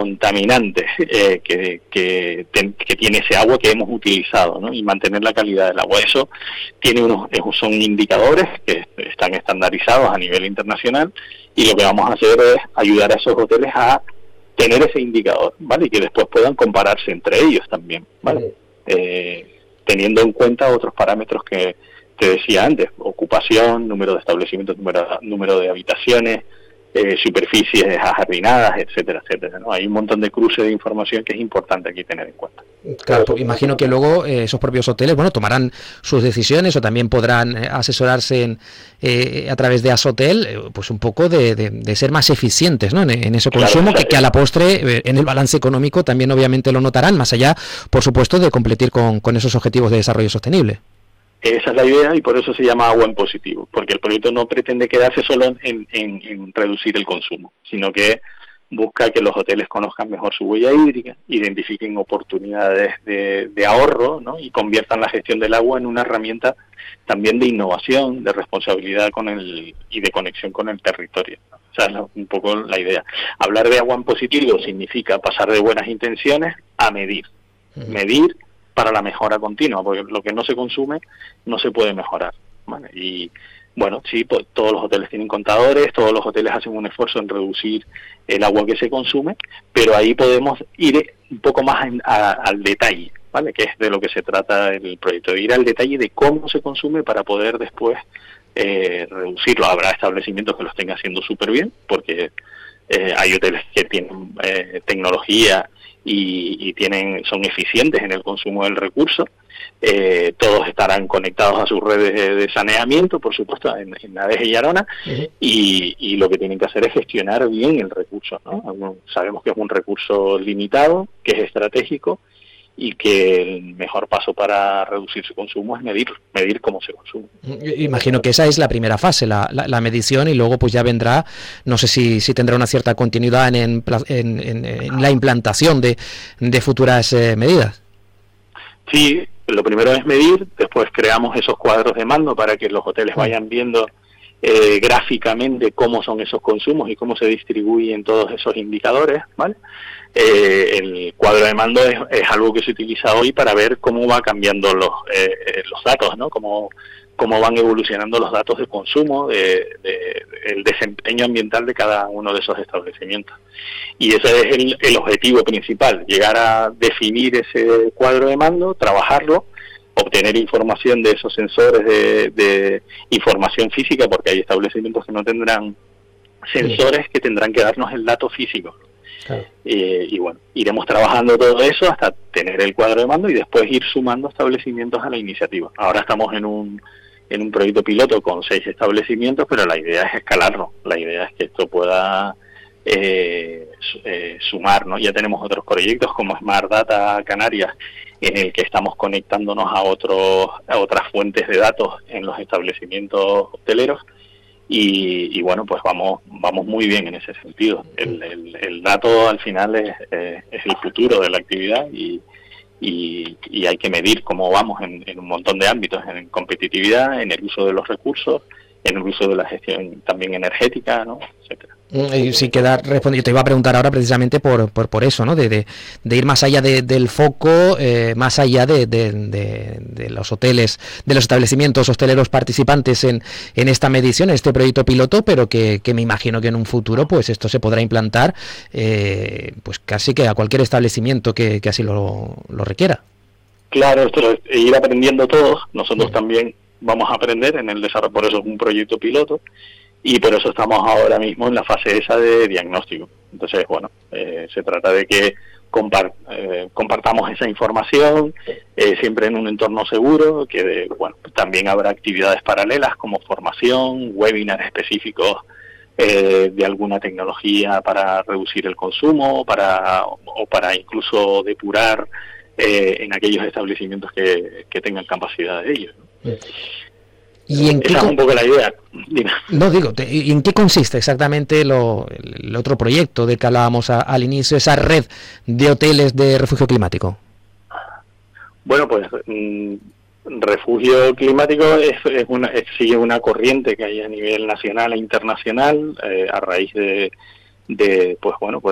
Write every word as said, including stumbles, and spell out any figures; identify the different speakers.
Speaker 1: contaminantes eh, que, que, ten, que tiene ese agua que hemos utilizado, ¿no? Y mantener la calidad del agua. Eso tiene unos son indicadores que están estandarizados a nivel internacional, y lo que vamos a hacer es ayudar a esos hoteles a tener ese indicador, ¿vale? Y que después puedan compararse entre ellos también, ¿vale? Eh, teniendo en cuenta otros parámetros que te decía antes: ocupación, número de establecimientos, número, número de habitaciones, Eh, superficies ajardinadas, etcétera, etcétera, ¿no? Hay un montón de cruces de información que es importante aquí tener en cuenta.
Speaker 2: Claro, pues imagino que luego eh, esos propios hoteles, bueno, tomarán sus decisiones o también podrán eh, asesorarse en, eh, a través de Asotel, eh, pues un poco de, de, de ser más eficientes, ¿no? En, en ese consumo, claro, que, que a la postre, eh, en el balance económico también obviamente lo notarán, más allá, por supuesto, de competir con, con esos objetivos de desarrollo sostenible.
Speaker 1: Esa es la idea, y por eso se llama agua en positivo, porque el proyecto no pretende quedarse solo en, en, en reducir el consumo, sino que busca que los hoteles conozcan mejor su huella hídrica, identifiquen oportunidades de, de ahorro, ¿no? Y conviertan la gestión del agua en una herramienta también de innovación, de responsabilidad con el y de conexión con el territorio, ¿no? O sea, es un poco la idea. Hablar de agua en positivo significa pasar de buenas intenciones a medir. Medir para la mejora continua, porque lo que no se consume no se puede mejorar, ¿vale? Y bueno, sí, pues, todos los hoteles tienen contadores, todos los hoteles hacen un esfuerzo en reducir el agua que se consume, pero ahí podemos ir un poco más en, a, al detalle, ¿vale? Que es de lo que se trata el proyecto, de ir al detalle de cómo se consume para poder después eh, reducirlo. Habrá establecimientos que lo estén haciendo súper bien, porque eh, hay hoteles que tienen eh, tecnología y, y tienen son eficientes en el consumo del recurso. Eh, todos estarán conectados a sus redes de, de saneamiento, por supuesto, en, en Adeje y Arona, uh-huh. y, y lo que tienen que hacer es gestionar bien el recurso, ¿no? Sabemos que es un recurso limitado, que es estratégico, y que el mejor paso para reducir su consumo es medir medir cómo se consume.
Speaker 2: Imagino que esa es la primera fase, la, la, la medición, y luego pues ya vendrá, no sé si, si tendrá una cierta continuidad en, en, en, en la implantación de, de futuras eh, medidas.
Speaker 1: Sí, lo primero es medir, después creamos esos cuadros de mando para que los hoteles vayan viendo eh, gráficamente cómo son esos consumos y cómo se distribuyen todos esos indicadores, ¿vale? Eh, el cuadro de mando es, es algo que se utiliza hoy para ver cómo va cambiando los eh, los datos, ¿no? Cómo, cómo van evolucionando los datos de consumo, de, de, el desempeño ambiental de cada uno de esos establecimientos. Y ese es el, el objetivo principal, llegar a definir ese cuadro de mando, trabajarlo, obtener información de esos sensores de, de información física, porque hay establecimientos que no tendrán sensores, que tendrán que darnos el dato físico. Claro. Eh, y bueno, iremos trabajando todo eso hasta tener el cuadro de mando y después ir sumando establecimientos a la iniciativa. Ahora estamos en un en un proyecto piloto con seis establecimientos, pero la idea es escalarlo. La idea es que esto pueda eh, eh, sumar, ¿no? Ya tenemos otros proyectos como Smart Data Canarias, en el que estamos conectándonos a otros a otras fuentes de datos en los establecimientos hoteleros. Y, y bueno, pues vamos vamos muy bien en ese sentido. El, el, el dato al final es, eh, es el futuro de la actividad, y, y, y hay que medir cómo vamos en, en un montón de ámbitos, en competitividad, en el uso de los recursos, en el uso de la gestión también energética, ¿no? Etcétera.
Speaker 2: Y sí, queda respondido. Te iba a preguntar ahora precisamente por por, por eso, ¿no? De, de, de ir más allá de, del foco, eh, más allá de, de, de, de los hoteles, de los establecimientos hosteleros participantes en, en esta medición, en este proyecto piloto, pero que, que me imagino que en un futuro pues esto se podrá implantar eh, pues casi que a cualquier establecimiento que, que así lo, lo requiera.
Speaker 1: Claro, esto es ir aprendiendo todos. Nosotros sí. También vamos a aprender en el desarrollo, por eso es un proyecto piloto. Y por eso estamos ahora mismo en la fase esa de diagnóstico. Entonces, bueno, eh, se trata de que compart, eh, compartamos esa información, eh, siempre en un entorno seguro, que de, bueno, también habrá actividades paralelas como formación, webinars específicos eh, de alguna tecnología para reducir el consumo, para o para incluso depurar eh, en aquellos establecimientos que, que tengan capacidad de ello, ¿no? Sí.
Speaker 2: ¿Y en
Speaker 1: Esa
Speaker 2: qué
Speaker 1: es un poco la idea. Dime.
Speaker 2: No, digo, ¿y en qué consiste exactamente lo, el otro proyecto del que hablábamos a, al inicio, esa red de hoteles de refugio climático?
Speaker 1: Bueno, pues mmm, refugio climático es, es una, es, sigue una corriente que hay a nivel nacional e internacional eh, a raíz de, de, pues bueno, pues